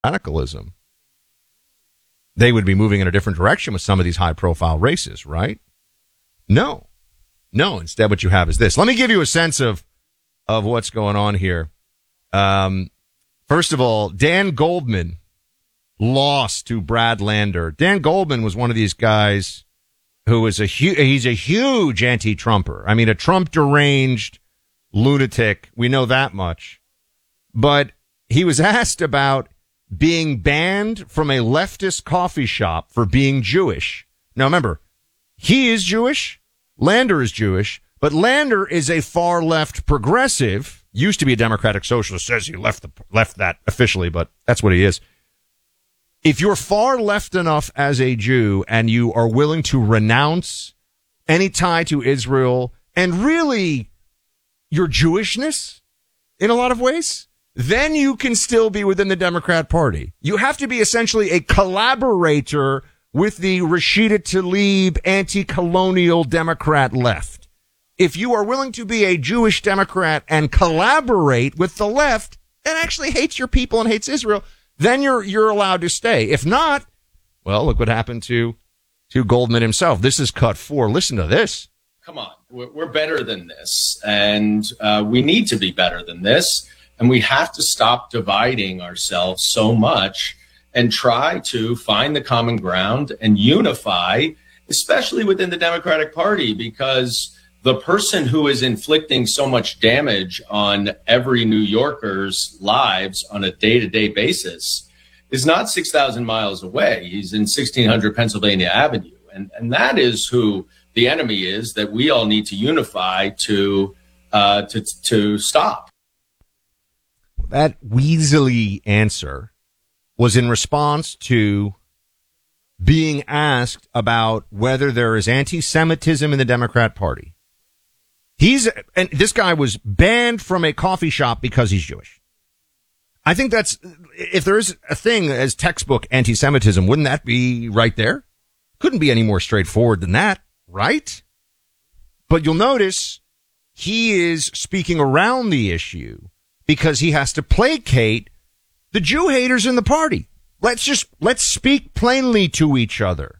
radicalism, they would be moving in a different direction with some of these high-profile races, right? No. Instead, what you have is this. Let me give you a sense of what's going on here. First of all, Dan Goldman lost to Brad Lander. Dan Goldman was one of these guys who was he's a huge anti-Trumper. I mean, a Trump-deranged lunatic. We know that much. But he was asked about being banned from a leftist coffee shop for being Jewish. Now, remember, he is Jewish. Lander is Jewish. But Lander is a far-left progressive. Used to be a Democratic Socialist. Says he left that officially, but that's what he is. If you're far left enough as a Jew and you are willing to renounce any tie to Israel and really your Jewishness in a lot of ways, then you can still be within the Democrat Party. You have to be essentially a collaborator with the Rashida Tlaib anti-colonial Democrat left. If you are willing to be a Jewish Democrat and collaborate with the left and actually hates your people and hates Israel, then you're allowed to stay. If not, well, look what happened to Goldman himself. This is cut 4. Listen to this. Come on, we're better than this, and we need to be better than this, and we have to stop dividing ourselves so much and try to find the common ground and unify, especially within the Democratic Party, because the person who is inflicting so much damage on every New Yorker's lives on a day-to-day basis is not 6,000 miles away. He's in 1600 Pennsylvania Avenue. And that is who the enemy is that we all need to unify to stop. That weaselly answer was in response to being asked about whether there is anti-Semitism in the Democrat Party. And this guy was banned from a coffee shop because he's Jewish. I think that's, if there is a thing as textbook anti-Semitism, wouldn't that be right there? Couldn't be any more straightforward than that, right? But you'll notice he is speaking around the issue because he has to placate the Jew haters in the party. Let's speak plainly to each other.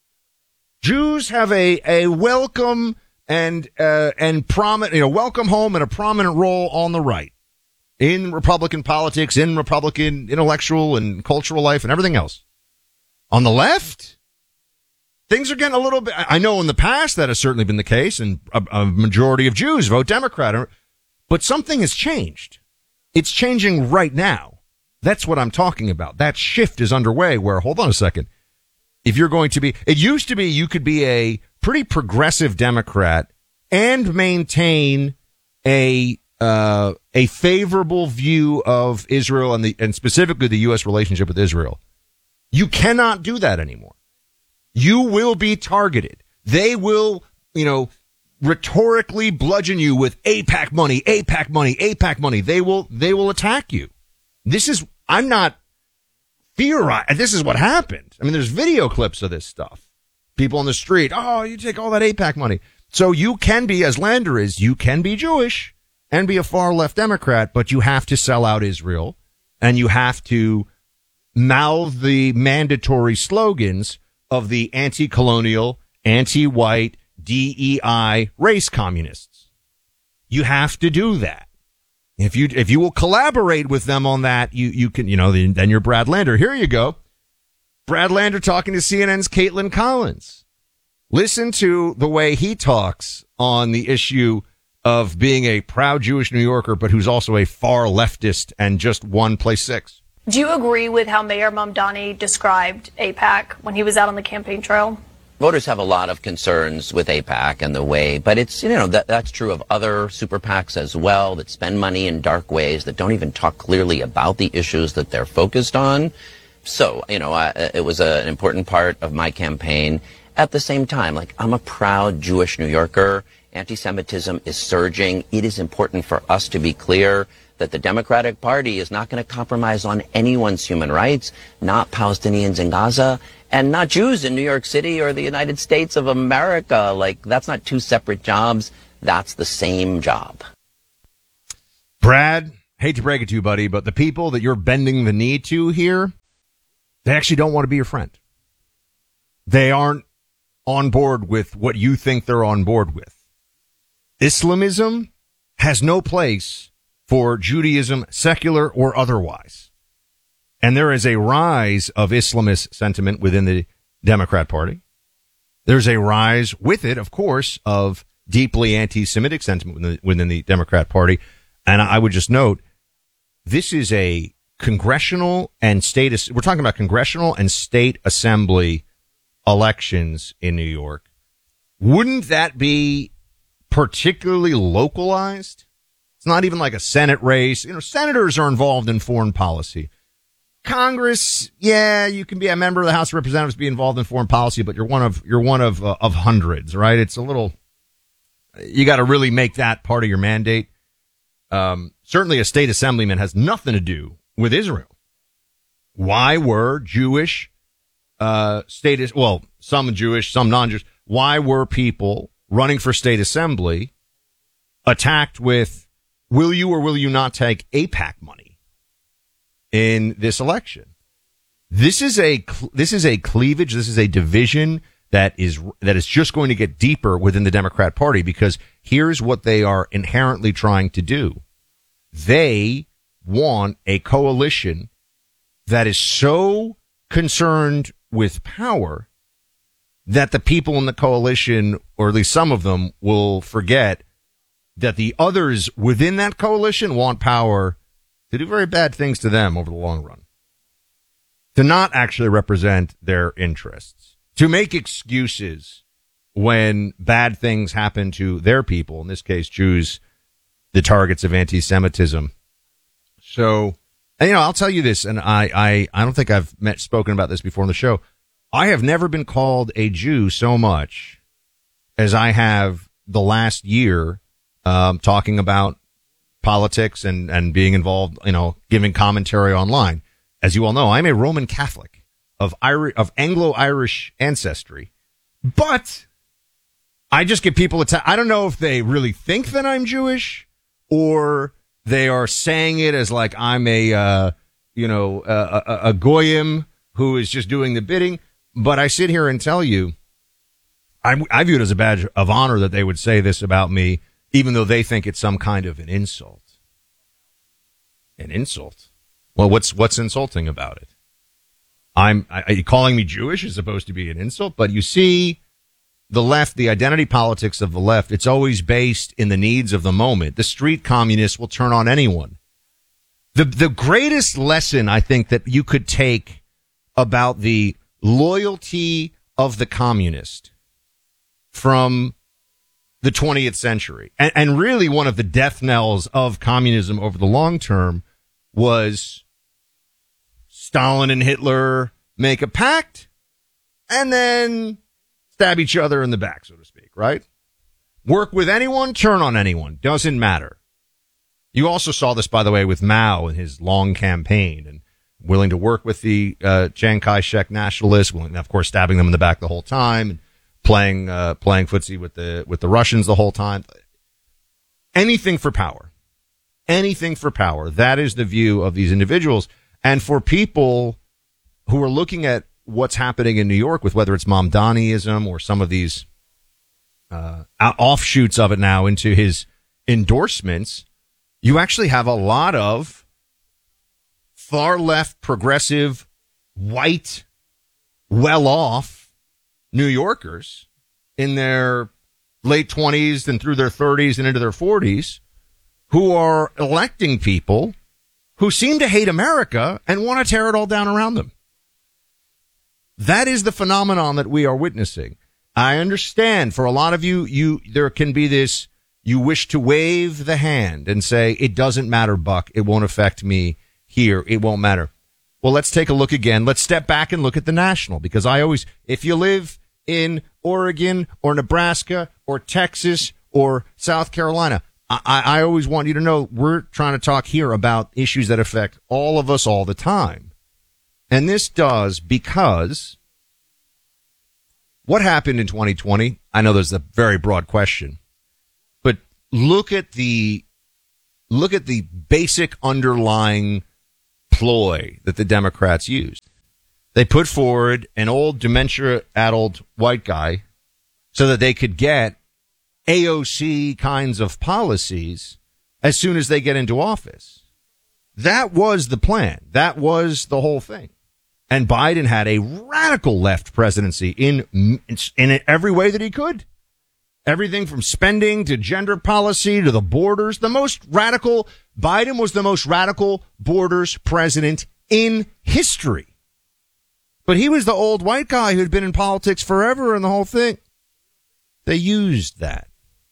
Jews have a welcome and prominent, welcome home and a prominent role on the right in Republican politics, in Republican intellectual and cultural life and everything else. On the left, things are getting a little bit, I know in the past that has certainly been the case, and a majority of Jews vote Democrat, but something has changed. It's changing right now. That's what I'm talking about. That shift is underway where, hold on a second, if you're going to be, it used to be you could be a pretty progressive Democrat and maintain a favorable view of Israel and specifically the U.S. relationship with Israel. You cannot do that anymore. You will be targeted. They will, rhetorically bludgeon you with AIPAC money, AIPAC money, AIPAC money. They will attack you. I'm not theorizing. This is what happened. I mean, there's video clips of this stuff. People on the street, oh, you take all that AIPAC money. So you can be, as Lander is, you can be Jewish and be a far left Democrat, but you have to sell out Israel and you have to mouth the mandatory slogans of the anti-colonial, anti-white, DEI race communists. You have to do that. If you will collaborate with them on that, you can, then you're Brad Lander. Here you go. Brad Lander talking to CNN's Caitlin Collins. Listen to the way he talks on the issue of being a proud Jewish New Yorker, but who's also a far leftist and just won place 6. Do you agree with how Mayor Mamdani described AIPAC when he was out on the campaign trail? Voters have a lot of concerns with AIPAC and the way, but it's, that's true of other super PACs as well that spend money in dark ways, that don't even talk clearly about the issues that they're focused on. So, it was an important part of my campaign. At the same time, I'm a proud Jewish New Yorker. Anti-Semitism is surging. It is important for us to be clear that the Democratic Party is not going to compromise on anyone's human rights, not Palestinians in Gaza, and not Jews in New York City or the United States of America. That's not two separate jobs. That's the same job. Brad hate to break it to you, buddy, but the people that you're bending the knee to here, they actually don't want to be your friend. They aren't on board with what you think they're on board with. Islamism has no place for Judaism, secular or otherwise. And there is a rise of Islamist sentiment within the Democrat Party. There's a rise with it, of course, of deeply anti-Semitic sentiment within the Democrat Party. And I would just note, this is a congressional and state, we're talking about congressional and state assembly elections in New York. Wouldn't that be particularly localized? It's not even like a Senate race. You know, senators are involved in foreign policy. Congress, yeah, you can be a member of the House of Representatives, be involved in foreign policy, but you're one of hundreds, right? It's a little, you got to really make that part of your mandate. Certainly a state assemblyman has nothing to do with Israel. Why were Jewish, some Jewish, some non-Jewish, why were people running for state assembly attacked with, will you or will you not take AIPAC money in this election? This is a cleavage. This is a division that is just going to get deeper within the Democrat Party, because here's what they are inherently trying to do. They want a coalition that is so concerned with power that the people in the coalition, or at least some of them, will forget that the others within that coalition want power to do very bad things to them over the long run, to not actually represent their interests, to make excuses when bad things happen to their people, in this case, Jews, the targets of anti-Semitism. So, and, you know, I'll tell you this, and I don't think I've spoken about this before on the show. I have never been called a Jew so much as I have the last year, talking about politics and being involved, you know, giving commentary online. As you all know, I'm a Roman Catholic of Anglo-Irish ancestry, but I just get people I don't know if they really think that I'm Jewish, or they are saying it as like I'm a goyim who is just doing the bidding. But I sit here and tell you, I view it as a badge of honor that they would say this about me, even though they think it's some kind of an insult. An insult? Well, what's insulting about it? Calling me Jewish is supposed to be an insult, but you see, the left, the identity politics of the left, it's always based in the needs of the moment. The street communists will turn on anyone. The greatest lesson I think that you could take about the loyalty of the communist from the 20th century, and really one of the death knells of communism over the long term, was Stalin and Hitler make a pact and then stab each other in the back, so to speak, right? Work with anyone, turn on anyone, doesn't matter. You also saw this, by the way, with Mao and his long campaign, and willing to work with the Chiang Kai-shek nationalists, willing, of course, stabbing them in the back the whole time, and playing footsie with the Russians the whole time. Anything for power. Anything for power. That is the view of these individuals. And for people who are looking at what's happening in New York, with whether it's Mamdaniism or some of these offshoots of it now into his endorsements, you actually have a lot of far left, progressive, white, well-off New Yorkers in their late 20s and through their 30s and into their 40s who are electing people who seem to hate America and want to tear it all down around them. That is the phenomenon that we are witnessing. I understand for a lot of you there can be this, you wish to wave the hand and say, it doesn't matter, Buck. It won't affect me here. It won't matter. Well, let's take a look again. Let's step back and look at the national, because if you live in Oregon or Nebraska or Texas or South Carolina, I always want you to know we're trying to talk here about issues that affect all of us all the time. And this does, because what happened in 2020? I know there's a very broad question, but look at the look at the basic underlying ploy that the Democrats used. They put forward an old dementia-addled white guy so that they could get AOC kinds of policies as soon as they get into office. That was the plan. That was the whole thing. And Biden had a radical left presidency in every way that he could. Everything from spending to gender policy to the borders. Biden was the most radical borders president in history. But he was the old white guy who'd been in politics forever and the whole thing. They used that.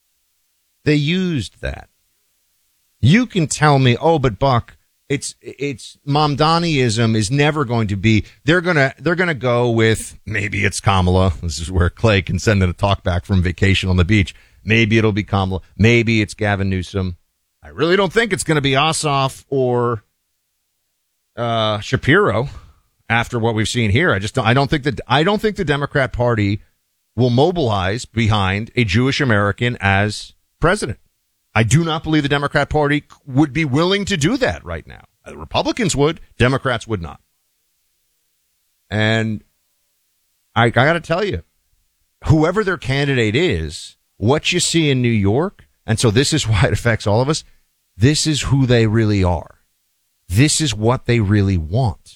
You can tell me, oh, but Buck, it's Mamdaniism is never going to be. They're gonna go with, maybe it's Kamala. This is where Clay can send in a talk back from vacation on the beach. Maybe it'll be Kamala. Maybe it's Gavin Newsom. I really don't think it's going to be Ossoff or Shapiro. After what we've seen here, I don't think the Democrat Party will mobilize behind a Jewish American as president. I do not believe the Democrat Party would be willing to do that right now. The Republicans would, Democrats would not. And I got to tell you, whoever their candidate is, what you see in New York, and so this is why it affects all of us, this is who they really are. This is what they really want.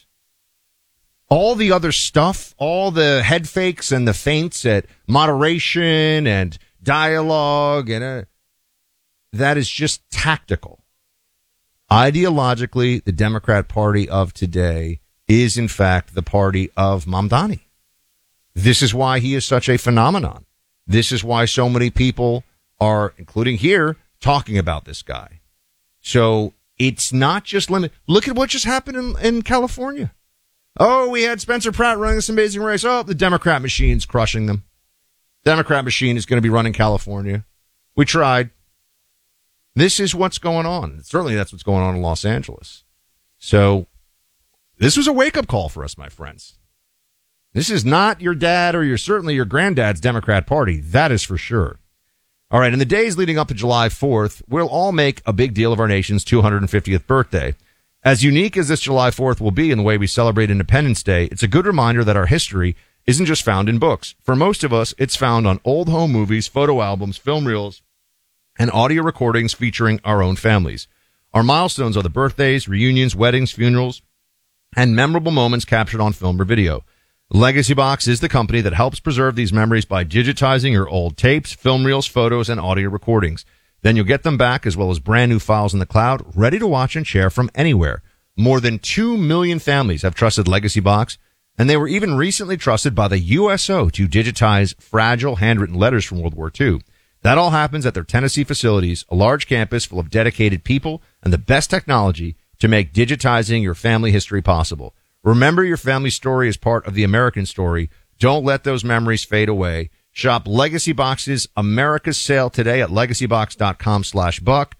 All the other stuff, all the head fakes and the feints at moderation and dialogue, and that is just tactical. Ideologically, the Democrat Party of today is, in fact, the party of Mamdani. This is why he is such a phenomenon. This is why so many people are, including here, talking about this guy. So it's not just limited. Look at what just happened in California. Oh, we had Spencer Pratt running this amazing race. Oh, the Democrat machine's crushing them. Democrat machine is going to be running California. We tried. This is what's going on. Certainly that's what's going on in Los Angeles. So this was a wake-up call for us, my friends. This is not your dad or certainly your granddad's Democrat Party. That is for sure. All right, in the days leading up to July 4th, we'll all make a big deal of our nation's 250th birthday. As unique as this July 4th will be in the way we celebrate Independence Day, it's a good reminder that our history isn't just found in books. For most of us, it's found on old home movies, photo albums, film reels, and audio recordings featuring our own families. Our milestones are the birthdays, reunions, weddings, funerals, and memorable moments captured on film or video. Legacy Box is the company that helps preserve these memories by digitizing your old tapes, film reels, photos, and audio recordings. Then you'll get them back as well as brand new files in the cloud, ready to watch and share from anywhere. More than 2 million families have trusted Legacy Box, and they were even recently trusted by the USO to digitize fragile handwritten letters from World War II. That all happens at their Tennessee facilities, a large campus full of dedicated people and the best technology to make digitizing your family history possible. Remember, your family story is part of the American story. Don't let those memories fade away. Shop Legacy Box's America's Sale today at legacybox.com/buck,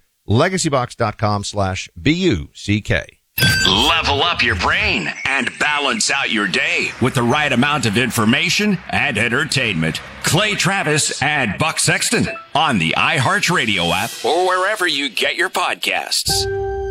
legacybox.com/BUCK. Level up your brain and balance out your day with the right amount of information and entertainment. Clay Travis and Buck Sexton on the iHeartRadio app or wherever you get your podcasts.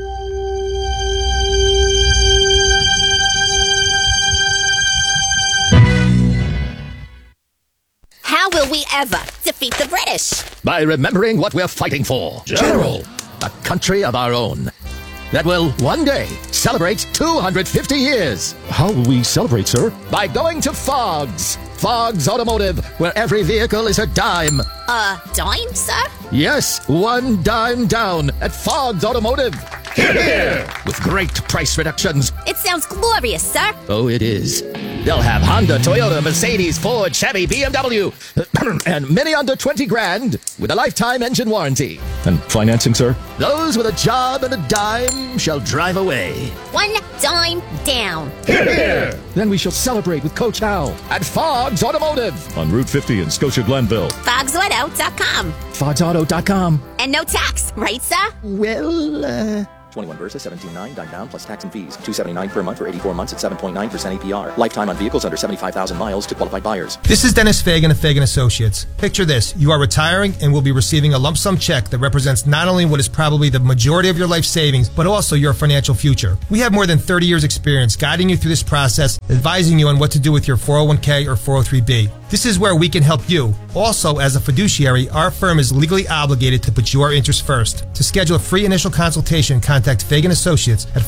How will we ever defeat the British? By remembering what we're fighting for. General, a country of our own that will one day celebrate 250 years. How will we celebrate, sir? By going to Fogg's. Fogg's Automotive, where every vehicle is a dime. A dime, sir? Yes, one dime down at Fogg's Automotive. Here! With great price reductions. It sounds glorious, sir. Oh, it is. They'll have Honda, Toyota, Mercedes, Ford, Chevy, BMW, and many under 20 grand with a lifetime engine warranty. And financing, sir? Those with a job and a dime shall drive away. One dime down. Here! Then we shall celebrate with Coach Hal. At Fogg's Automotive. On Route 50 in Scotia Glenville. FoggsAuto.com. FoggsAuto.com. And no tax, right, sir? Well, 21 Versa, 17.9, down plus tax and fees. $279 per month for 84 months at 7.9% APR. Lifetime on vehicles under 75,000 miles to qualified buyers. This is Dennis Fagan of Fagan Associates. Picture this. You are retiring and will be receiving a lump sum check that represents not only what is probably the majority of your life savings, but also your financial future. We have more than 30 years experience guiding you through this process, advising you on what to do with your 401k or 403b. This is where we can help you. Also, as a fiduciary, our firm is legally obligated to put your interests first. To schedule a free initial consultation, contact Fagan Associates at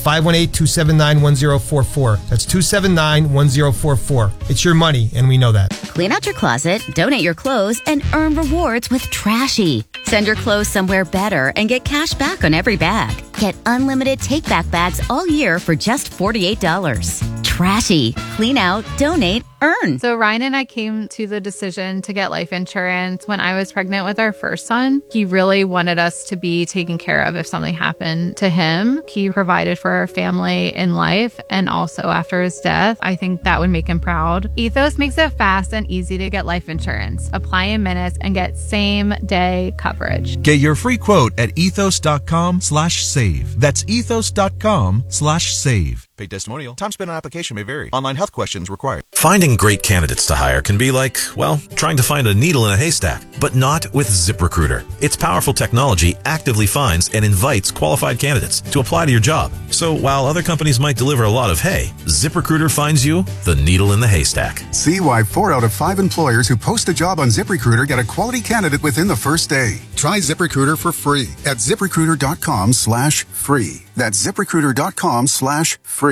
518-279-1044. That's 279-1044. It's your money, and we know that. Clean out your closet, donate your clothes, and earn rewards with Trashy. Send your clothes somewhere better and get cash back on every bag. Get unlimited take-back bags all year for just $48. Trashy. Clean out, donate, earn. So Ryan and I came to the decision to get life insurance when I was pregnant with our first son. He really wanted us to be taken care of if something happened to him. He provided for our family in life and also after his death. I think that would make him proud. Ethos makes it fast and easy to get life insurance. Apply in minutes and get same-day coverage. Get your free quote at ethos.com/save. That's ethos.com/save. Paid testimonial. Time spent on application may vary. Online health questions required. Finding great candidates to hire can be like, well, trying to find a needle in a haystack, but not with ZipRecruiter. Its powerful technology actively finds and invites qualified candidates to apply to your job. So while other companies might deliver a lot of hay, ZipRecruiter finds you the needle in the haystack. See why 4 out of 5 employers who post a job on ZipRecruiter get a quality candidate within the first day. Try ZipRecruiter for free at ZipRecruiter.com/free. That's ZipRecruiter.com/free.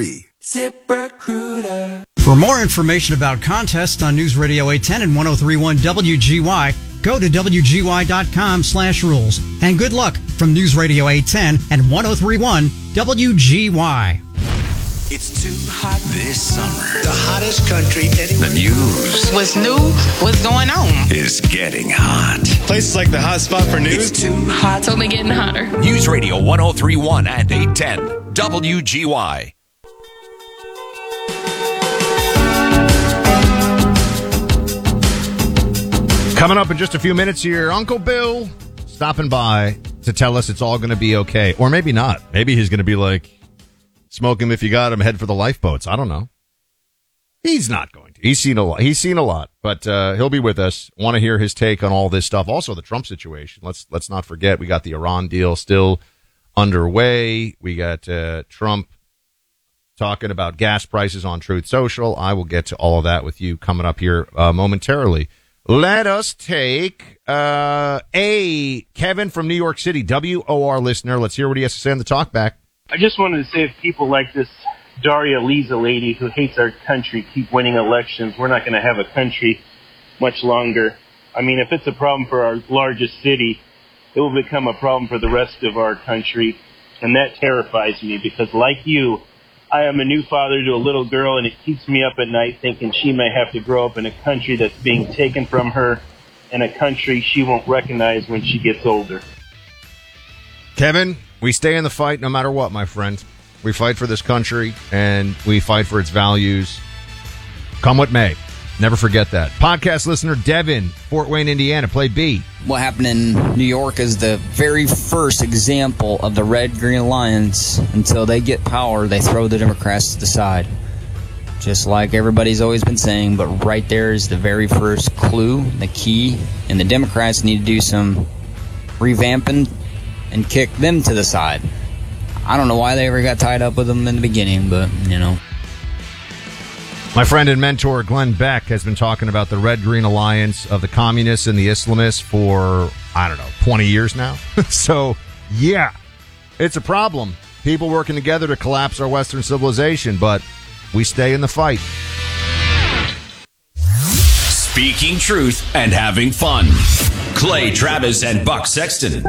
ZipRecruiter. For more information about contests on News Radio 810 and 103.1 WGY, go to WGY.com/rules. And good luck from News Radio 810 and 103.1 WGY. It's too hot this summer. The hottest country anywhere. The news. What's new? What's going on? Is getting hot. Places like the hot spot for news. It's too hot. It's only getting hotter. News Radio 103.1 and 810 WGY. Coming up in just a few minutes here, Uncle Bill stopping by to tell us it's all going to be okay. Or maybe not. Maybe he's going to be like, smoke him if you got him, head for the lifeboats. I don't know. He's not going to. He's seen a lot, but he'll be with us. Want to hear his take on all this stuff. Also, the Trump situation. Let's not forget, we got the Iran deal still underway. We got Trump talking about gas prices on Truth Social. I will get to all of that with you coming up here momentarily. Let us take Kevin from New York City, WOR listener. Let's hear what he has to say on the talkback. I just wanted to say, if people like this Daria Lisa lady who hates our country keep winning elections, we're not going to have a country much longer. I mean, if it's a problem for our largest city, it will become a problem for the rest of our country. And that terrifies me because, like you, I am a new father to a little girl, and it keeps me up at night thinking she may have to grow up in a country that's being taken from her, and a country she won't recognize when she gets older. Kevin, we stay in the fight no matter what, my friend. We fight for this country, and we fight for its values. Come what may. Never forget that. Podcast listener Devin, Fort Wayne, Indiana, play B. What happened in New York is the very first example of the Red-Green Alliance. Until they get power, they throw the Democrats to the side. Just like everybody's always been saying, but right there is the very first clue, the key, and the Democrats need to do some revamping and kick them to the side. I don't know why they ever got tied up with them in the beginning, but, you know. My friend and mentor Glenn Beck has been talking about the Red-Green Alliance of the communists and the Islamists for, 20 years now. So, yeah, it's a problem. People working together to collapse our Western civilization, but we stay in the fight. Speaking truth and having fun. Clay Travis and Buck Sexton.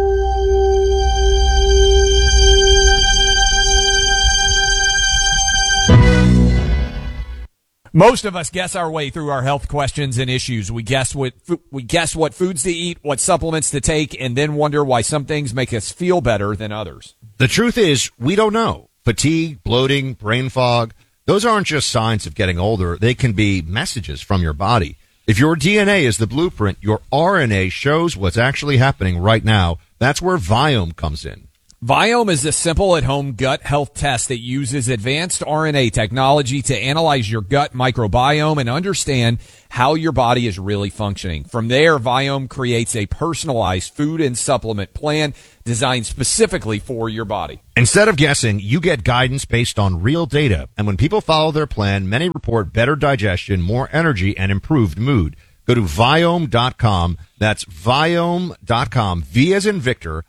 Most of us guess our way through our health questions and issues. We guess what foods to eat, what supplements to take, and then wonder why some things make us feel better than others. The truth is, we don't know. Fatigue, bloating, brain fog, those aren't just signs of getting older. They can be messages from your body. If your DNA is the blueprint, your RNA shows what's actually happening right now. That's where Viome comes in. Viome is a simple at-home gut health test that uses advanced RNA technology to analyze your gut microbiome and understand how your body is really functioning. From there, Viome creates a personalized food and supplement plan designed specifically for your body. Instead of guessing, you get guidance based on real data. And when people follow their plan, many report better digestion, more energy, and improved mood. Go to Viome.com. That's Viome.com. V as in Victor,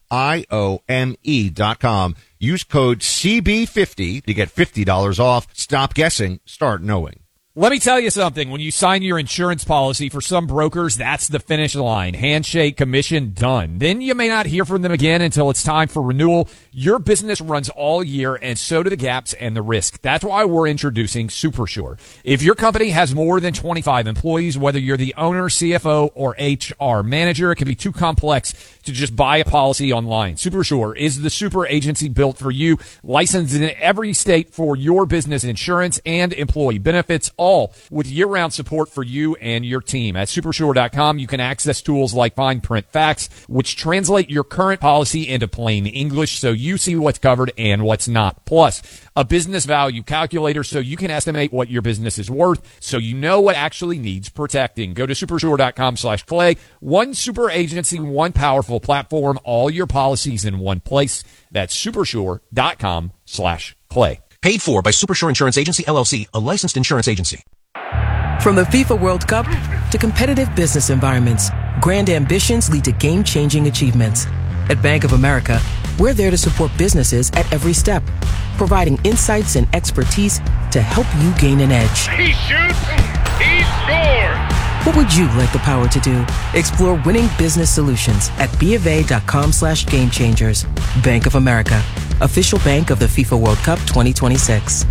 IOME.com. Use code CB50 to get $50 off. Stop guessing. Start knowing. Let me tell you something. When you sign your insurance policy, for some brokers, that's the finish line. Handshake, commission, done. Then you may not hear from them again until it's time for renewal. Your business runs all year, and so do the gaps and the risk. That's why we're introducing SuperSure. If your company has more than 25 employees, whether you're the owner, CFO, or HR manager, it can be too complex to just buy a policy online. SuperSure is the super agency built for you, licensed in every state for your business insurance and employee benefits, all with year-round support for you and your team. At Supersure.com, you can access tools like Fine Print Facts, which translate your current policy into plain English so you see what's covered and what's not. Plus, a business value calculator so you can estimate what your business is worth so you know what actually needs protecting. Go to Supersure.com/Clay. One super agency, one powerful platform, all your policies in one place. That's Supersure.com/Clay. Paid for by Supersure Insurance Agency, LLC, a licensed insurance agency. From the FIFA World Cup to competitive business environments, grand ambitions lead to game-changing achievements. At Bank of America, we're there to support businesses at every step, providing insights and expertise to help you gain an edge. He shoots, he scores! What would you like the power to do? Explore winning business solutions at BofA.com/gamechangers. Bank of America, official bank of the FIFA World Cup 2026.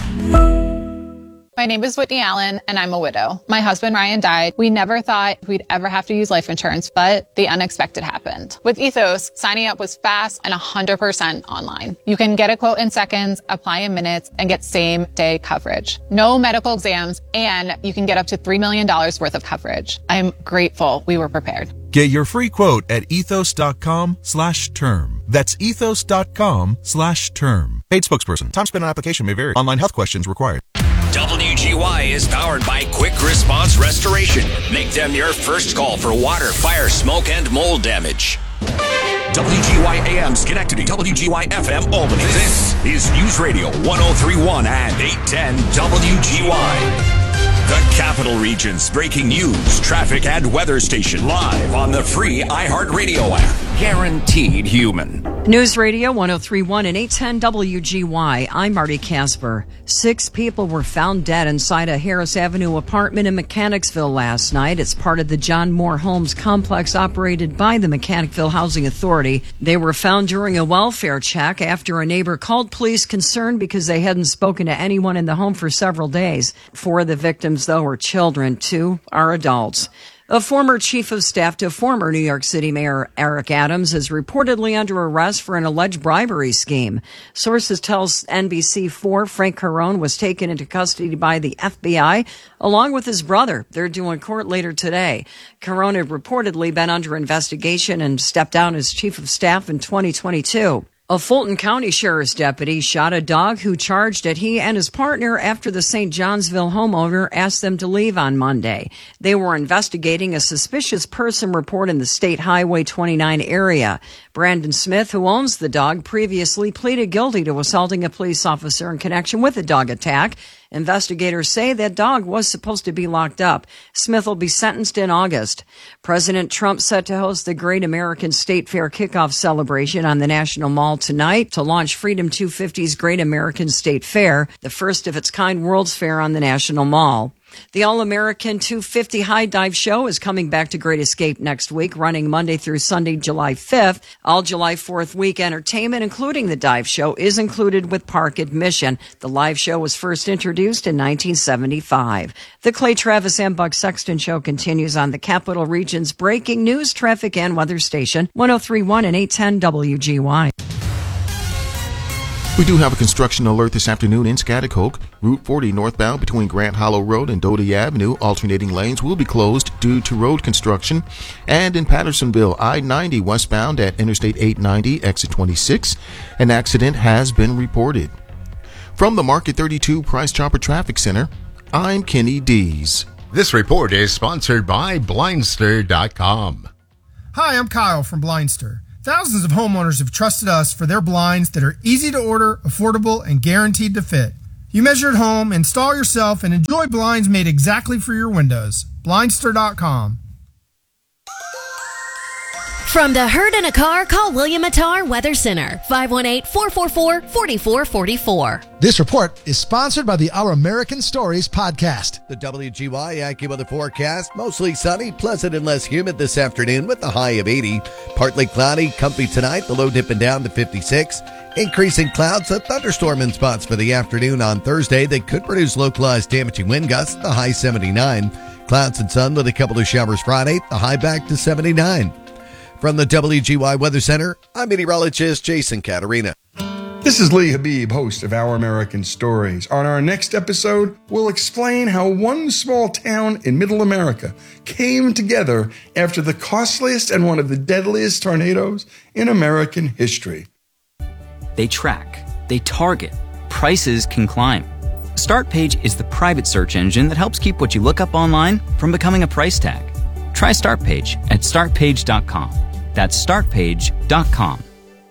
My name is Whitney Allen, and I'm a widow. My husband, Ryan, died. We never thought we'd ever have to use life insurance, but the unexpected happened. With Ethos, signing up was fast and 100% online. You can get a quote in seconds, apply in minutes, and get same-day coverage. No medical exams, and you can get up to $3 million worth of coverage. I'm grateful we were prepared. Get your free quote at ethos.com/term. That's ethos.com/term. Paid spokesperson. Time spent on application may vary. Online health questions required. WGY is powered by Quick Response Restoration. Make them your first call for water, fire, smoke, and mold damage. WGY AM Schenectady, WGY FM Albany. This is News Radio 1031 and 810 WGY. The Capital Region's breaking news, traffic, and weather station live on the free iHeartRadio app. Guaranteed human. News Radio 1031 and 810 WGY. I'm Marty Casper. 6 people were found dead inside a Harris Avenue apartment in Mechanicsville last night. It's part of the John Moore Homes complex operated by the Mechanicsville Housing Authority. They were found during a welfare check after a neighbor called police concerned because they hadn't spoken to anyone in the home for several days. 4 of the victims, though, were children. 2 are adults. A former chief of staff to former New York City Mayor Eric Adams is reportedly under arrest for an alleged bribery scheme. Sources tell NBC4 Frank Carone was taken into custody by the FBI along with his brother. They're due in court later today. Carone had reportedly been under investigation and stepped down as chief of staff in 2022. A Fulton County Sheriff's deputy shot a dog who charged at he and his partner after the St. Johnsville homeowner asked them to leave on Monday. They were investigating a suspicious person report in the State Highway 29 area. Brandon Smith, who owns the dog, previously pleaded guilty to assaulting a police officer in connection with the dog attack. Investigators say that dog was supposed to be locked up. Smith will be sentenced in August. President Trump set to host the Great American State Fair kickoff celebration on the National Mall tonight to launch Freedom 250's Great American State Fair, the first of its kind World's Fair on the National Mall. The All-American 250 High Dive Show is coming back to Great Escape next week, running Monday through Sunday, July 5th. All July 4th week entertainment, including the dive show, is included with park admission. The live show was first introduced in 1975. The Clay Travis and Buck Sexton Show continues on the Capital Region's breaking news, traffic, and weather station, 1031 and 810 WGY. We do have a construction alert this afternoon in Schaghticoke. Route 40 northbound between Grant Hollow Road and Doty Avenue, alternating lanes will be closed due to road construction. And in Pattersonville, I-90 westbound at Interstate 890, exit 26, an accident has been reported. From the Market 32 Price Chopper Traffic Center, I'm Kenny Dees. This report is sponsored by Blindster.com. Hi, I'm Kyle from Blindster. Thousands of homeowners have trusted us for their blinds that are easy to order, affordable, and guaranteed to fit. You measure at home, install yourself, and enjoy blinds made exactly for your windows. Blindster.com. From the hurt in a car, call William Attar Weather Center, 518-444-4444. This report is sponsored by the Our American Stories podcast. The WGY AccuWeather forecast, mostly sunny, pleasant and less humid this afternoon with a high of 80. Partly cloudy, comfy tonight, the low dipping down to 56. Increasing clouds, a thunderstorm in spots for the afternoon on Thursday that could produce localized damaging wind gusts, the high 79. Clouds and sun with a couple of showers Friday, the high back to 79. From the WGY Weather Center, I'm meteorologist Jason Caterina. This is Lee Habib, host of Our American Stories. On our next episode, we'll explain how one small town in Middle America came together after the costliest and one of the deadliest tornadoes in American history. They track, they target, prices can climb. StartPage is the private search engine that helps keep what you look up online from becoming a price tag. Try StartPage at startpage.com. That's startpage.com.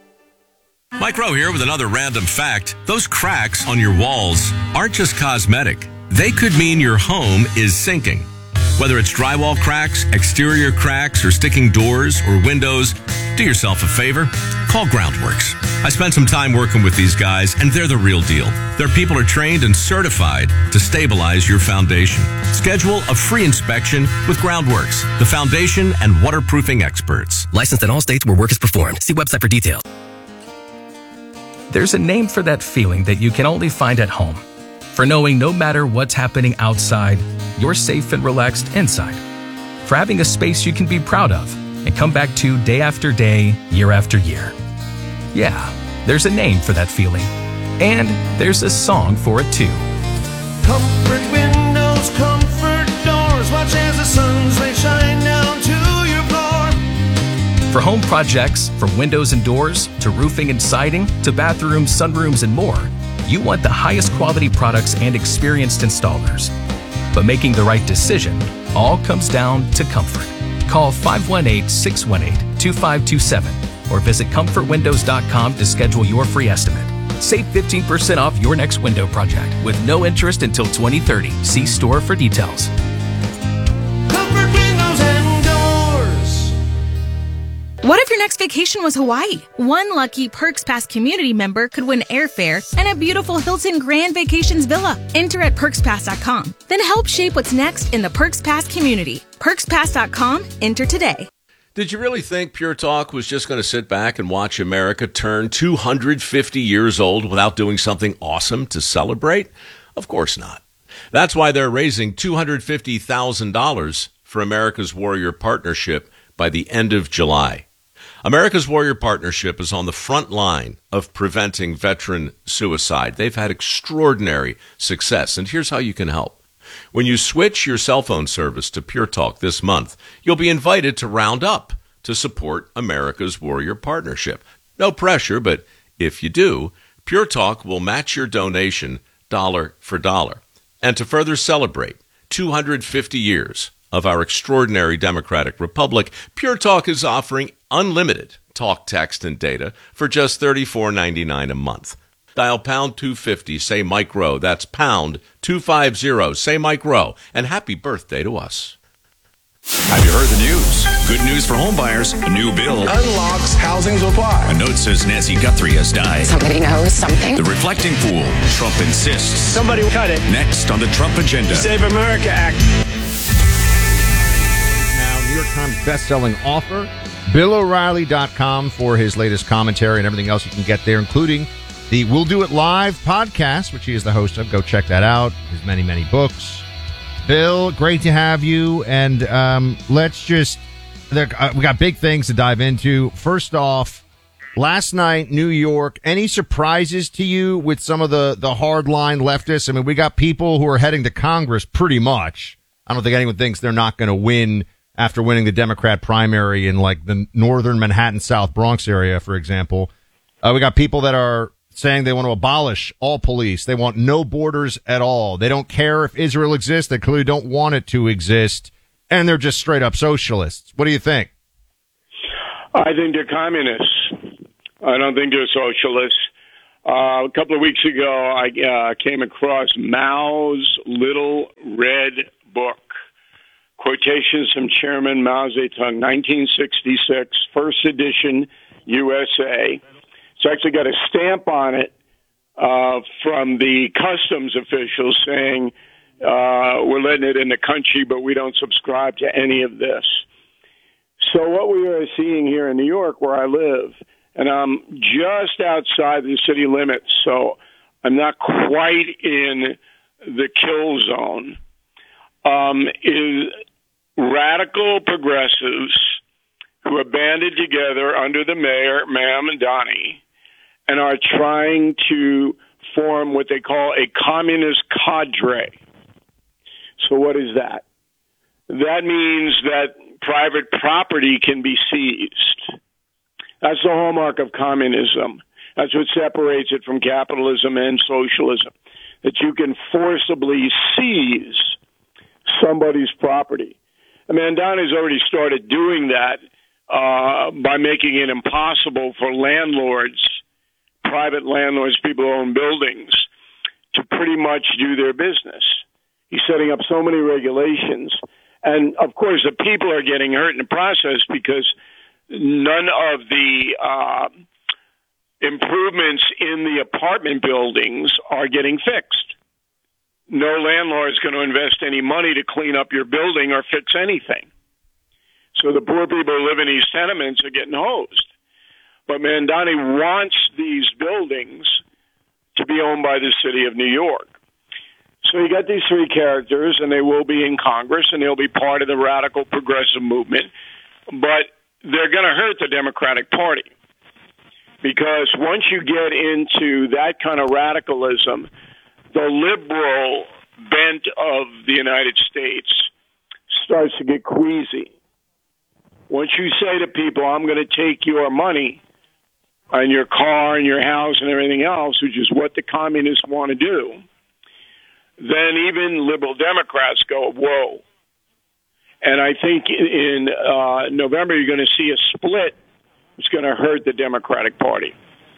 Mike Rowe here with another random fact. Those cracks on your walls aren't just cosmetic. They could mean your home is sinking. Whether it's drywall cracks, exterior cracks, or sticking doors or windows, do yourself a favor. Call Groundworks. I spent some time working with these guys, and they're the real deal. Their people are trained and certified to stabilize your foundation. Schedule a free inspection with Groundworks, the foundation and waterproofing experts. Licensed in all states where work is performed. See website for details. There's a name for that feeling that you can only find at home. For knowing no matter what's happening outside, you're safe and relaxed inside. For having a space you can be proud of and come back to day after day, year after year. Yeah, there's a name for that feeling. And there's a song for it too. Comfort windows, comfort doors, watch as the sun's rays shine down to your floor. For home projects, from windows and doors, to roofing and siding, to bathrooms, sunrooms, and more, you want the highest quality products and experienced installers. But making the right decision all comes down to comfort. Call 518-618-2527 or visit comfortwindows.com to schedule your free estimate. Save 15% off your next window project with no interest until 2030. See store for details. Comfort windows and doors. What if your next vacation was Hawaii? One lucky Perks Pass community member could win airfare and a beautiful Hilton Grand Vacations villa. Enter at PerksPass.com. Then help shape what's next in the Perks Pass community. PerksPass.com. Enter today. Did you really think Pure Talk was just going to sit back and watch America turn 250 years old without doing something awesome to celebrate? Of course not. That's why they're raising $250,000 for America's Warrior Partnership by the end of July. America's Warrior Partnership is on the front line of preventing veteran suicide. They've had extraordinary success, and here's how you can help. When you switch your cell phone service to Pure Talk this month, you'll be invited to round up to support America's Warrior Partnership. No pressure, but if you do, Pure Talk will match your donation dollar for dollar. And to further celebrate 250 years of our extraordinary democratic republic, Pure Talk is offering unlimited talk, text, and data for just $34.99 a month. Dial pound 250, say Mike Rowe. That's pound 250, say Mike Rowe. And happy birthday to us. Have you heard the news? Good news for homebuyers. A new bill unlocks housing supply. A note says Nancy Guthrie has died. Somebody knows something. The reflecting pool. Trump insists. Somebody cut it. Next on the Trump agenda. Save America Act. Now, New York Times best-selling author, BillO'Reilly.com for his latest commentary and everything else you can get there, including the We'll Do It Live podcast, which he is the host of. Go check that out. His many, many books. Bill, great to have you. And we got big things to dive into. First off, Last night, New York, any surprises to you with some of the hardline leftists? I mean, we got people who are heading to Congress pretty much. I don't think anyone thinks they're not going to win after winning the Democrat primary in like the northern Manhattan, South Bronx area, for example. We got people that are saying they want to abolish all police. They want no borders at all. They don't care if Israel exists. They clearly don't want it to exist. And they're just straight up socialists. What do you think? I think they're communists. I don't think they're socialists. A couple of weeks ago, I came across Mao's Little Red Book. Quotations from Chairman Mao Zedong, 1966, first edition, USA. It's actually got a stamp on it from the customs officials saying, we're letting it in the country, but we don't subscribe to any of this. So what we are seeing here in New York, where I live, and I'm just outside the city limits, so I'm not quite in the kill zone, is radical progressives who have banded together under the mayor, Mamdani, and are trying to form what they call a communist cadre. So what is that? That means that private property can be seized. That's the hallmark of communism. That's what separates it from capitalism and socialism, that you can forcibly seize somebody's property. Mamdani's already started doing that by making it impossible for landlords, private landlords, people who own buildings, to pretty much do their business. He's setting up so many regulations. And, of course, the people are getting hurt in the process because none of the improvements in the apartment buildings are getting fixed. No landlord is going to invest any money to clean up your building or fix anything. So the poor people who live in these tenements are getting hosed. But Mamdani wants these buildings to be owned by the city of New York. So you got these three characters, and they will be in Congress, and they'll be part of the radical progressive movement. But they're going to hurt the Democratic Party. Because once you get into that kind of radicalism, the liberal bent of the United States starts to get queasy. Once you say to people, I'm going to take your money and your car and your house and everything else, which is what the communists want to do, then even liberal Democrats go, whoa. And I think in November you're going to see a split. It's going to hurt the Democratic Party.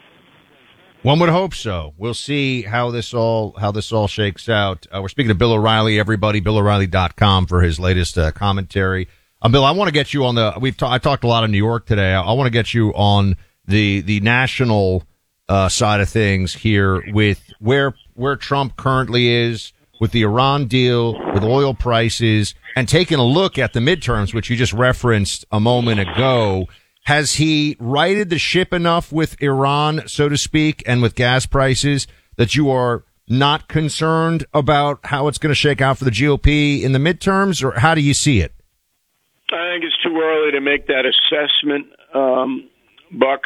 One would hope so. We'll see how this all shakes out. We're speaking to Bill O'Reilly, everybody, BillO'Reilly.com for his latest commentary. Bill, I want to get you on the. I talked a lot of New York today. I want to get you on the national side of things here with where Trump currently is with the Iran deal, with oil prices, and taking a look at the midterms, which you just referenced a moment ago. Has he righted the ship enough with Iran, so to speak, and with gas prices that you are not concerned about how it's going to shake out for the GOP in the midterms, or how do you see it? I think it's too early to make that assessment, Buck.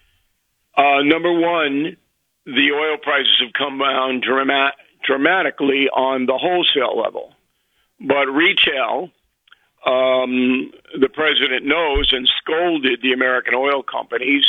Number one, the oil prices have come down dramatically on the wholesale level. But retail, the president knows and scolded the American oil companies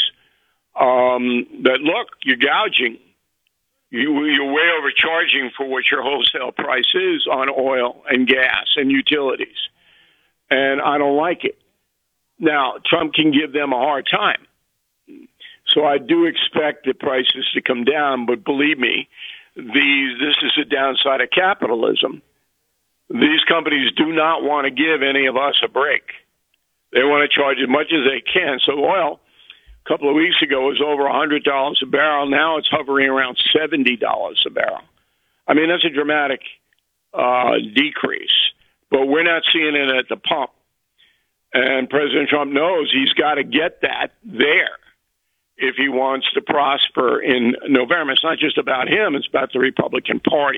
that, look, you're gouging. You're way overcharging for what your wholesale price is on oil and gas and utilities. And I don't like it. Now, Trump can give them a hard time. So I do expect the prices to come down, but believe me, this is the downside of capitalism. These companies do not want to give any of us a break. They want to charge as much as they can. So oil, a couple of weeks ago, was over $100 a barrel. Now it's hovering around $70 a barrel. I mean, that's a dramatic decrease. But we're not seeing it at the pump. And President Trump knows he's got to get that there if he wants to prosper in November. It's not just about him. It's about the Republican Party.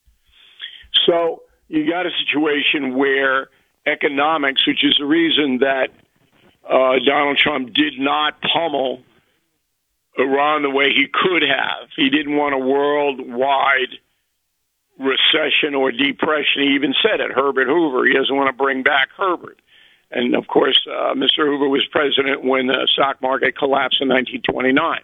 So you got a situation where economics, which is the reason that Donald Trump did not pummel Iran the way he could have. He didn't want a worldwide recession or depression. He even said it, Herbert Hoover. He doesn't want to bring back Herbert. And, of course, Mr. Hoover was president when the stock market collapsed in 1929.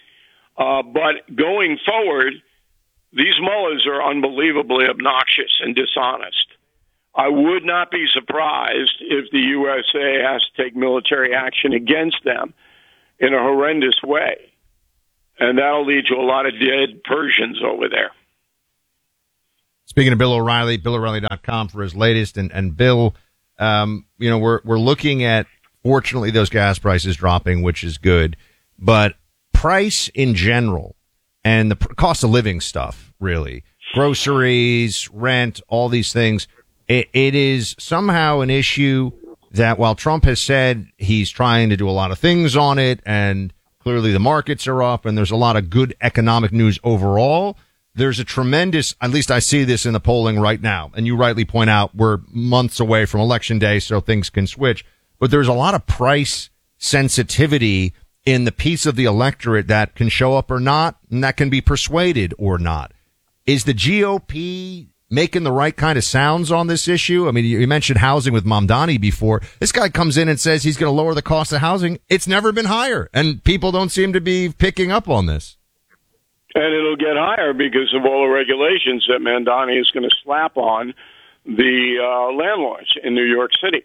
But going forward, these mullahs are unbelievably obnoxious and dishonest. I would not be surprised if the USA has to take military action against them in a horrendous way. And that'll lead to a lot of dead Persians over there. Speaking of Bill O'Reilly, BillO'Reilly.com for his latest. And Bill, we're looking at, fortunately, those gas prices dropping, which is good. But price in general and the cost of living stuff, really, groceries, rent, all these things, it is somehow an issue that while Trump has said he's trying to do a lot of things on it and clearly the markets are up and there's a lot of good economic news overall, there's a tremendous, at least I see this in the polling right now, and you rightly point out we're months away from Election Day, so things can switch, but there's a lot of price sensitivity in the piece of the electorate that can show up or not, and that can be persuaded or not. Is the GOP making the right kind of sounds on this issue? I mean, you mentioned housing with Mamdani before. This guy comes in and says he's going to lower the cost of housing. It's never been higher, and people don't seem to be picking up on this. And it'll get higher because of all the regulations that Mamdani is going to slap on the landlords in New York City.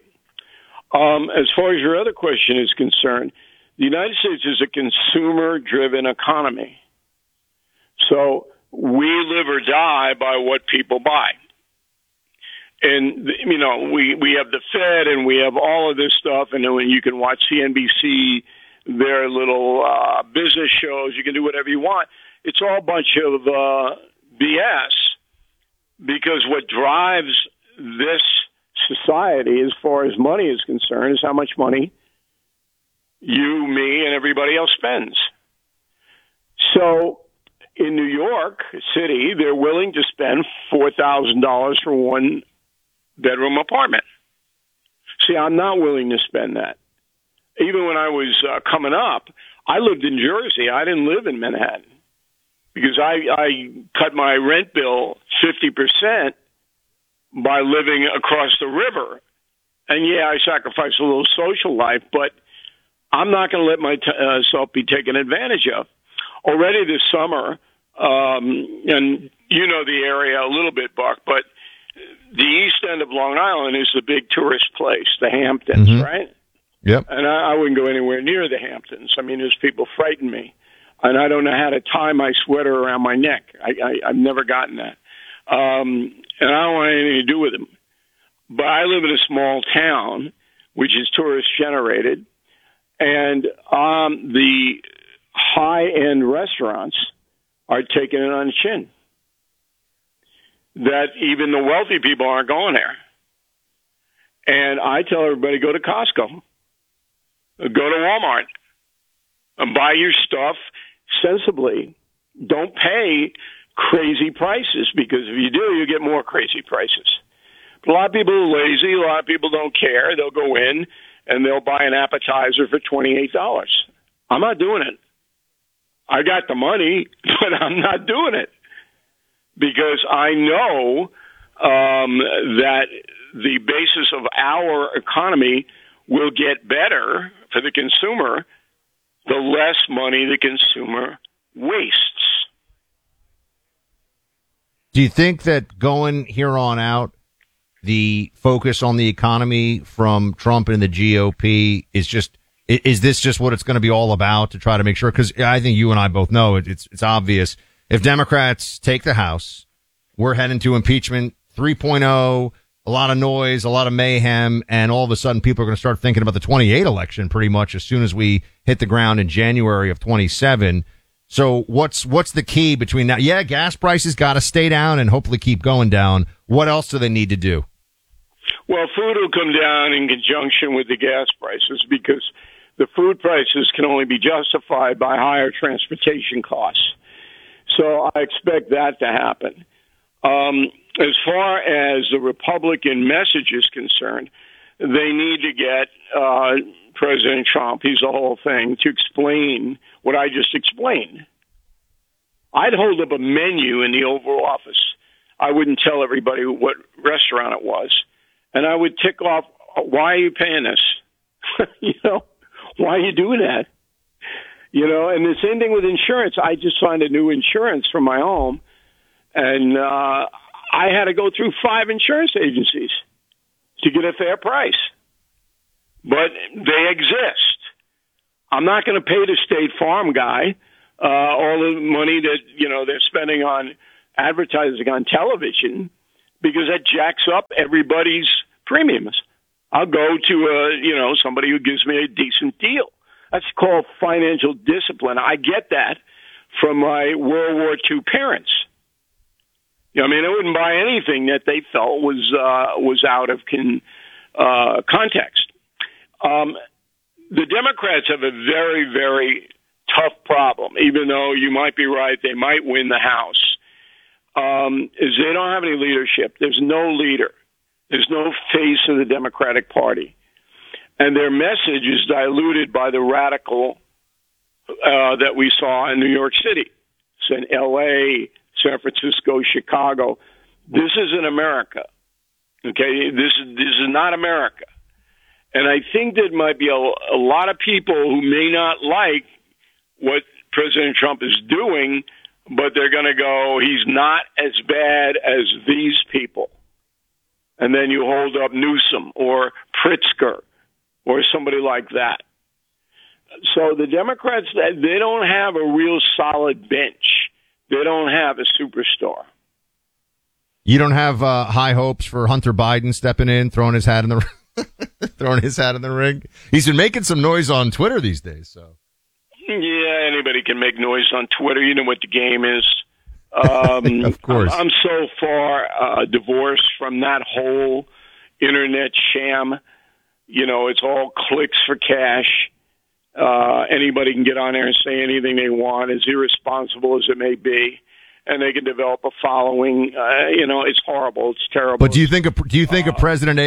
As far as your other question is concerned, the United States is a consumer-driven economy. So we live or die by what people buy. And, we have the Fed and we have all of this stuff, and when you can watch CNBC, their little business shows, you can do whatever you want. It's all a bunch of BS, because what drives this society as far as money is concerned is how much money you, me, and everybody else spends. So in New York City, they're willing to spend $4,000 for one bedroom apartment. See, I'm not willing to spend that. Even when I was coming up, I lived in Jersey. I didn't live in Manhattan because I cut my rent bill 50% by living across the river. And yeah, I sacrificed a little social life, but I'm not going to let myself be taken advantage of. Already this summer, and you know the area a little bit, Buck, but the east end of Long Island is the big tourist place, the Hamptons, right? Yep. And I wouldn't go anywhere near the Hamptons. I mean, those people frighten me. And I don't know how to tie my sweater around my neck. I've never gotten that. And I don't want anything to do with them. But I live in a small town, which is tourist-generated, and the high-end restaurants are taking it on the chin. That even the wealthy people aren't going there. And I tell everybody, go to Costco. Go to Walmart. And buy your stuff sensibly. Don't pay crazy prices, because if you do, you get more crazy prices. But a lot of people are lazy. A lot of people don't care. They'll go in and they'll buy an appetizer for $28. I'm not doing it. I got the money, but I'm not doing it, because I know that the basis of our economy will get better for the consumer the less money the consumer wastes. Do you think that going here on out, the focus on the economy from Trump and the GOP is this just what it's going to be all about, to try to make sure? Because I think you and I both know it's obvious. If Democrats take the House, we're heading to impeachment 3.0, a lot of noise, a lot of mayhem, and all of a sudden people are going to start thinking about the 28 election pretty much as soon as we hit the ground in January of 27. So what's the key between that? Yeah, gas prices got to stay down and hopefully keep going down. What else do they need to do? Well, food will come down in conjunction with the gas prices, because the food prices can only be justified by higher transportation costs. So I expect that to happen. As far as the Republican message is concerned, they need to get President Trump, he's the whole thing, to explain what I just explained. I'd hold up a menu in the Oval Office. I wouldn't tell everybody what restaurant it was. And I would tick off, why are you paying this? Why are you doing that? And the same thing with insurance. I just signed a new insurance for my home, and I had to go through 5 insurance agencies to get a fair price. But they exist. I'm not going to pay the State Farm guy all the money that, they're spending on advertising on television, because that jacks up everybody's premiums. I'll go to, somebody who gives me a decent deal. That's called financial discipline. I get that from my World War II parents. I wouldn't buy anything that they felt was out of context. The Democrats have a very, very tough problem, even though you might be right, they might win the House, is they don't have any leadership. There's no leader. There's no face of the Democratic Party. And their message is diluted by the radical that we saw in New York City. It's in L.A., San Francisco, Chicago. This isn't America. Okay? This is not America. And I think there might be a lot of people who may not like what President Trump is doing, but they're going to go, he's not as bad as these people. And then you hold up Newsom or Pritzker or somebody like that. So the Democrats, they don't have a real solid bench. They don't have a superstar. You don't have high hopes for Hunter Biden stepping in, throwing his hat in the ring. He's been making some noise on Twitter these days. So yeah, anybody can make noise on Twitter. You know what the game is. Of course. I'm so far divorced from that whole internet sham. It's all clicks for cash. Anybody can get on there and say anything they want, as irresponsible as it may be, and they can develop a following. It's horrible. It's terrible. But do you think a president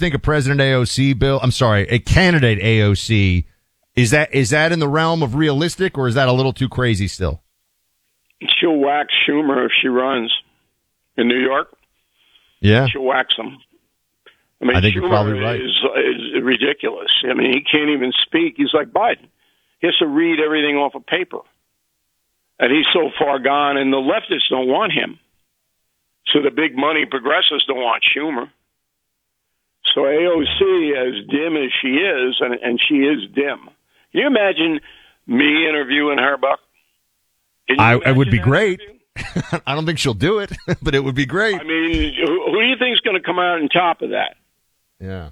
AOC bill? I'm sorry, a candidate AOC is that in the realm of realistic, or is that a little too crazy still? She'll wax Schumer if she runs in New York. Yeah, she'll wax him. I think Schumer you're probably right. Is ridiculous. He can't even speak. He's like Biden. He has to read everything off of paper. And he's so far gone, and the leftists don't want him. So the big money progressives don't want Schumer. So AOC, as dim as she is, and she is dim. Can you imagine me interviewing her, Buck? It would be great. I don't think she'll do it, but it would be great. Who do you think is going to come out on top of that? Yeah.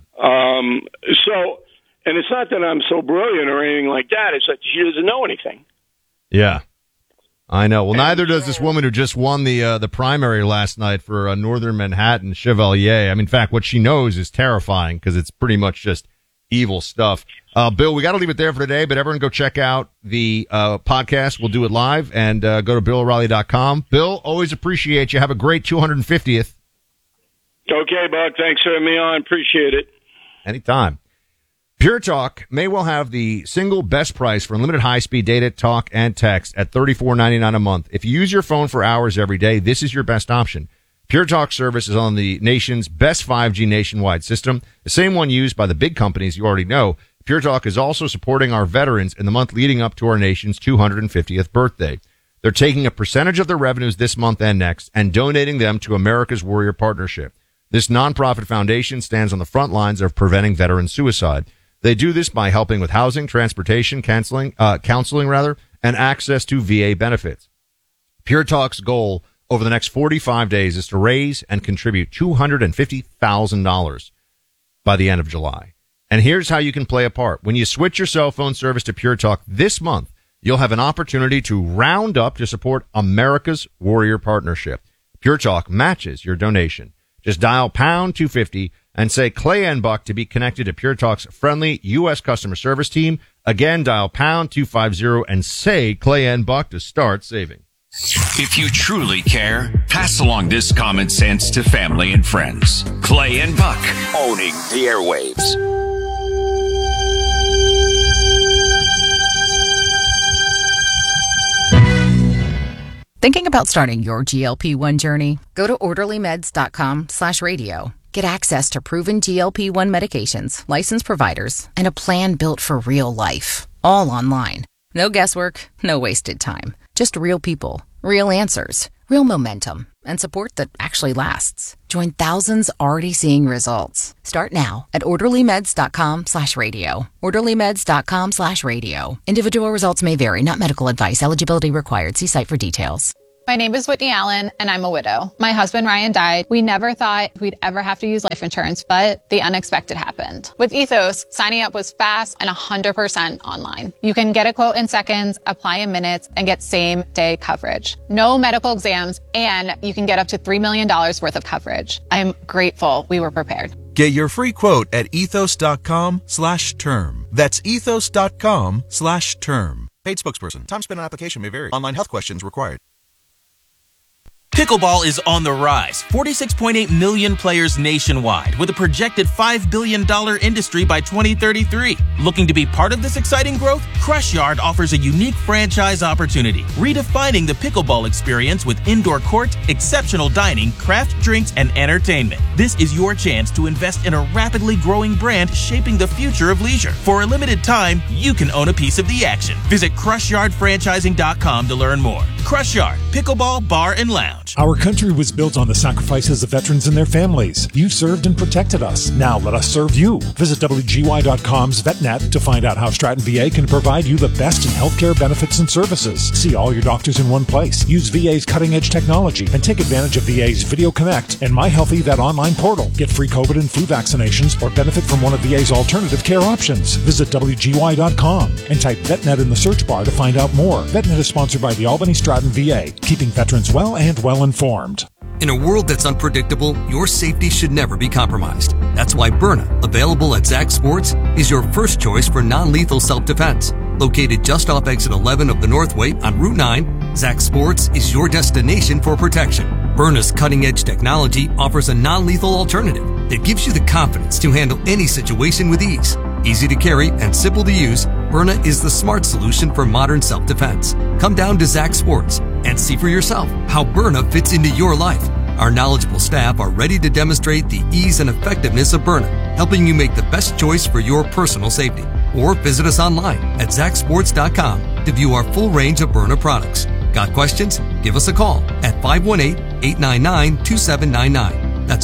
And it's not that I'm so brilliant or anything like that. It's that she doesn't know anything. Yeah. I know. Well, neither does this woman who just won the primary last night for Northern Manhattan, Chevalier. In fact, what she knows is terrifying because it's pretty much just evil stuff. Bill, we got to leave it there for today, but everyone go check out the podcast. We'll do it live, and go to BillO'Reilly.com. Bill, always appreciate you. Have a great 250th. Okay, Buck. Thanks for having me on. Appreciate it. Anytime. Pure Talk may well have the single best price for unlimited high-speed data, talk, and text at $34.99 a month. If you use your phone for hours every day, this is your best option. Pure Talk service is on the nation's best 5G nationwide system, the same one used by the big companies you already know. Pure Talk is also supporting our veterans in the month leading up to our nation's 250th birthday. They're taking a percentage of their revenues this month and next and donating them to America's Warrior Partnership. This nonprofit foundation stands on the front lines of preventing veteran suicide. They do this by helping with housing, transportation, counseling, and access to VA benefits. Pure Talk's goal over the next 45 days is to raise and contribute $250,000 by the end of July. And here's how you can play a part. When you switch your cell phone service to Pure Talk this month, you'll have an opportunity to round up to support America's Warrior Partnership. Pure Talk matches your donation. Just dial pound 250 and say Clay and Buck to be connected to Pure Talk's friendly U.S. customer service team. Again, dial pound 250 and say Clay and Buck to start saving. If you truly care, pass along this common sense to family and friends. Clay and Buck, owning the airwaves. Thinking about starting your GLP-1 journey? Go to orderlymeds.com/radio. Get access to proven GLP-1 medications, licensed providers, and a plan built for real life. All online. No guesswork, no wasted time. Just real people, real answers, real momentum, and support that actually lasts. Join thousands already seeing results. Start now at orderlymeds.com/radio. orderlymeds.com/radio. Individual results may vary, not medical advice. Eligibility required. See site for details. My name is Whitney Allen, and I'm a widow. My husband, Ryan, died. We never thought we'd ever have to use life insurance, but the unexpected happened. With Ethos, signing up was fast and 100% online. You can get a quote in seconds, apply in minutes, and get same-day coverage. No medical exams, and you can get up to $3 million worth of coverage. I'm grateful we were prepared. Get your free quote at ethos.com/term. That's ethos.com/term. Paid spokesperson. Time spent on application may vary. Online health questions required. Pickleball is on the rise. 46.8 million players nationwide, with a projected $5 billion industry by 2033. Looking to be part of this exciting growth? Crush Yard offers a unique franchise opportunity, redefining the pickleball experience with indoor court, exceptional dining, craft drinks, and entertainment. This is your chance to invest in a rapidly growing brand shaping the future of leisure. For a limited time, you can own a piece of the action. Visit CrushYardFranchising.com to learn more. Crush Yard, Pickleball Bar and Lounge. Our country was built on the sacrifices of veterans and their families. You served and protected us. Now let us serve you. Visit WGY.com's VetNet to find out how Stratton VA can provide you the best in healthcare benefits and services. See all your doctors in one place. Use VA's cutting-edge technology and take advantage of VA's Video Connect and My Healthy Vet online portal. Get free COVID and flu vaccinations or benefit from one of VA's alternative care options. Visit WGY.com and type VetNet in the search bar to find out more. VetNet is sponsored by the Albany Stratton VA, keeping veterans well and well informed. In a world that's unpredictable, your safety should never be compromised. That's why Byrna, available at Zach Sports, is your first choice for non-lethal self-defense. Located just off exit 11 of the Northway on Route 9, Zach Sports is your destination for protection. Byrna's cutting-edge technology offers a non-lethal alternative that gives you the confidence to handle any situation with ease. Easy to carry and simple to use, Byrna is the smart solution for modern self-defense. Come down to Zach Sports and see for yourself how Byrna fits into your life. Our knowledgeable staff are ready to demonstrate the ease and effectiveness of Byrna, helping you make the best choice for your personal safety. Or visit us online at ZachSports.com to view our full range of Byrna products. Got questions? Give us a call at 518-899-2799. That's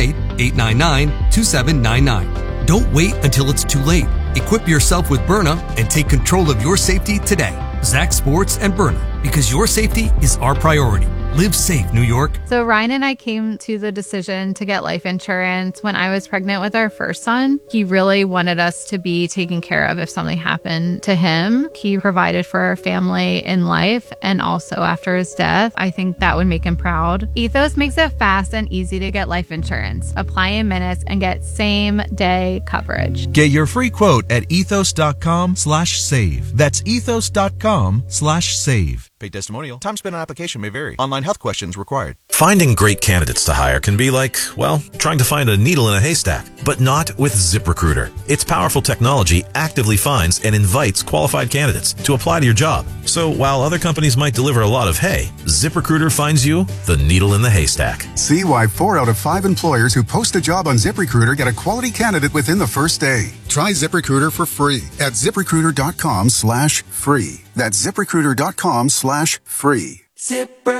518-899-2799. Don't wait until it's too late. Equip yourself with Byrna and take control of your safety today. Zach Sports and Byrna, because your safety is our priority. Live safe, New York. So Ryan and I came to the decision to get life insurance when I was pregnant with our first son. He really wanted us to be taken care of if something happened to him. He provided for our family in life and also after his death. I think that would make him proud. Ethos makes it fast and easy to get life insurance. Apply in minutes and get same-day coverage. Get your free quote at ethos.com/save. That's ethos.com/save. Paid testimonial. Time spent on application may vary. Online health questions required. Finding great candidates to hire can be like, well, trying to find a needle in a haystack, but not with ZipRecruiter. Its powerful technology actively finds and invites qualified candidates to apply to your job. So while other companies might deliver a lot of hay, ZipRecruiter finds you the needle in the haystack. See why 4 out of 5 employers who post a job on ZipRecruiter get a quality candidate within the first day. Try ZipRecruiter for free at ZipRecruiter.com/free. That's ZipRecruiter.com/free. Zipper.